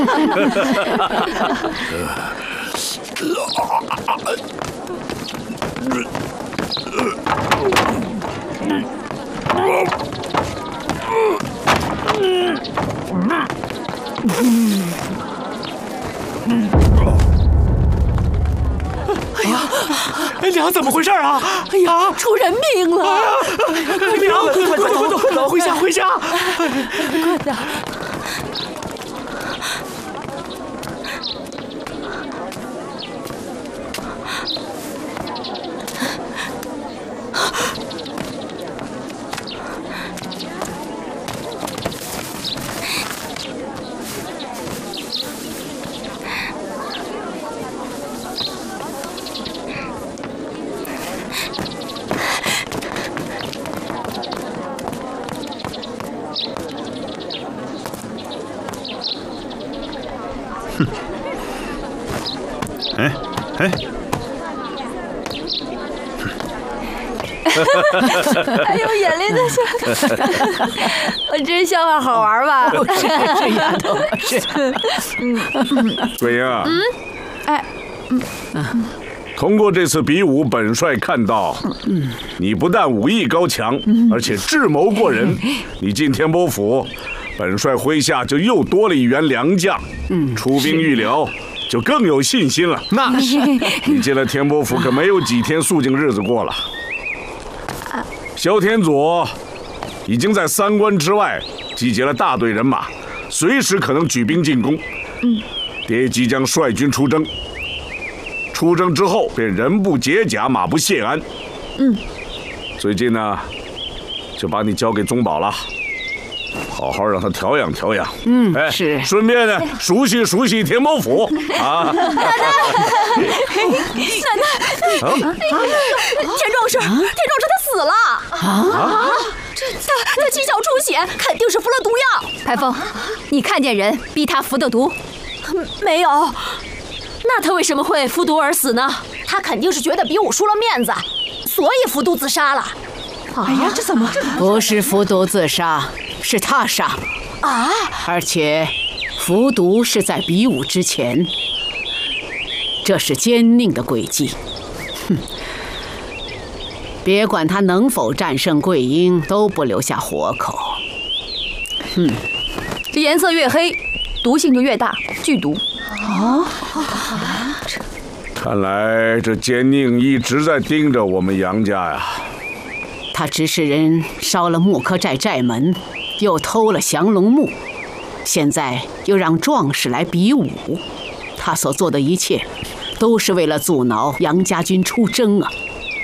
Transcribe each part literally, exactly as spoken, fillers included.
哎呀，娘，怎么回事啊？哎呀， 出人命了！ 娘，快走快走快走，回家回家！ 快点！ 哎哎！ 还有眼泪的笑，我这笑话好玩吧？ 是这丫头是。 桂英啊， 嗯，哎， 嗯，通过这次比武，本帅看到，嗯，你不但武艺高强，而且智谋过人。你进天波府，本帅麾下就又多了一员良将，嗯，出兵预辽。就更有信心了。 那是， 你进了天波府，可没有几天肃静日子过了。萧天佐已经在三关之外集结了大队人马，随时可能举兵进攻。嗯，爹即将率军出征。出征之后便人不解甲，马不谢鞍。嗯，最近呢，就把你交给宗保了。好好让他调养调养， 嗯，哎，是， 顺便呢熟悉熟悉天波府啊。 奶奶，奶奶，田壮士，田壮士他死了啊！这他他七窍出血，肯定是服了毒药。 排风，你看见人逼他服的毒？ 没有。那他为什么会服毒而死呢？他肯定是觉得比武输了面子，所以服毒自杀了。 哎呀，这怎么？ 不是服毒自杀，是他杀啊！ 而且，服毒是在比武之前，这是奸佞的诡计。哼！别管他能否战胜桂英，都不留下活口。 嗯，这颜色越黑，毒性就越大，剧毒。 哦， 看来这奸佞一直在盯着我们杨家呀。 他指使人烧了木柯寨寨门，又偷了降龙木，现在又让壮士来比武。他所做的一切，都是为了阻挠杨家军出征啊！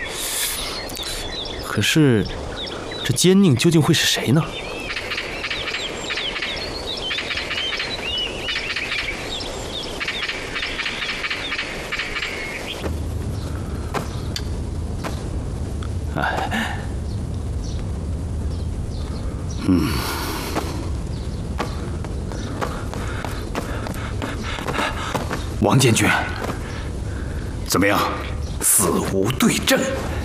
可是，这奸佞究竟会是谁呢？哎。嗯， 王监军，怎么样？死无对证。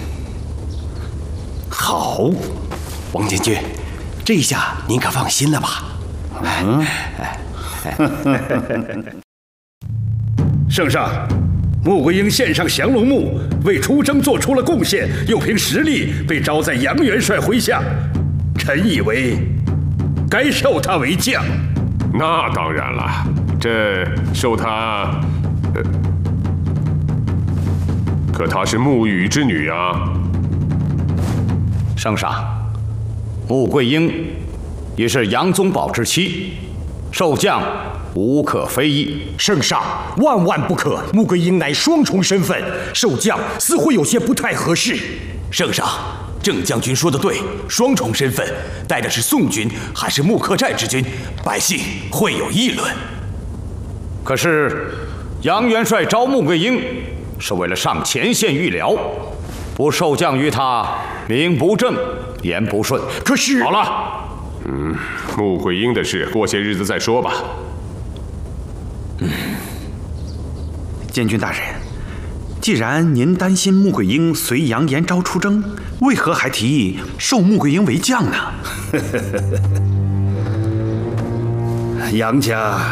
好，王监军，这下您可放心了吧？嗯。 圣上，穆桂英献上降龙木，为出征做出了贡献，又凭实力被招在杨元帅麾下。臣以为该授他为将。 那当然了，这授他，呃，可她是穆羽之女啊。 圣上，穆桂英也是杨宗保之妻，授将无可非议。 圣上，万万不可！穆桂英乃双重身份，授将似乎有些不太合适。 圣上。郑将军说的对，双重身份，带的是宋军还是木柯寨之军，百姓会有议论。可是杨元帅招穆桂英，是为了上前线预辽，不授将于他，名不正，言不顺。 可是好了，嗯，穆桂英的事，过些日子再说吧。 嗯，监军大人。既然您担心穆桂英随杨延昭出征，为何还提议授穆桂英为将呢？ 杨家